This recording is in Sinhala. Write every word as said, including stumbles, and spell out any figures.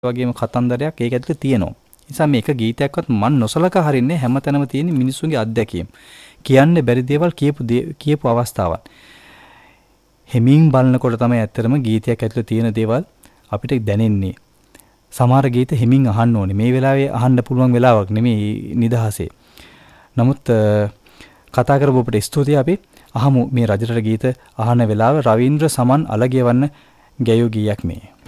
වගේම කතන්දරයක් ඒක ඇතුලේ තියෙනවා. නිසා මේක ගීතයක්වත් මන් නොසලකා හරින්නේ හැමතැනම තියෙන මිනිස්සුන්ගේ අත්දැකීම්. කියන්න බැරි දේවල් කියපු කියපු අවස්ථාවන්. හිමින් බලනකොට තමයි ඇත්තටම ගීතයක් ඇතුලේ තියෙන දේවල් අපිට දැනෙන්නේ. සමහර ගීත හිමින් අහන්න ඕනේ. මේ වෙලාවේ අහන්න පුළුවන් වෙලාවක් නෙමෙයි නිදහසේ. නමුත් කතා කරපු අපිට ස්තුතියි අපි අහමු මේ රජරට ගීත අහන වෙලාව රවීන්ද්‍ර සමන් අලගියවන්න ගැයූ ගීයක් මේ.